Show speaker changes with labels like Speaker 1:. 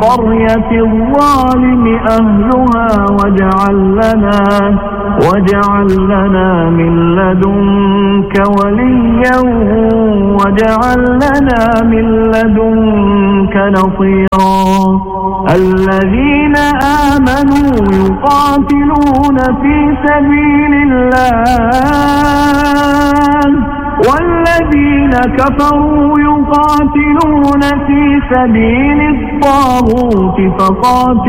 Speaker 1: القرية الظالم أهلها واجعل لنا من لدنك وليا واجعل لنا من لدنك نصيرا. الذين آمنوا يقاتلون في سبيل الله والذين كفروا يقاتلون في سبيل الطاغوت فقاتلوا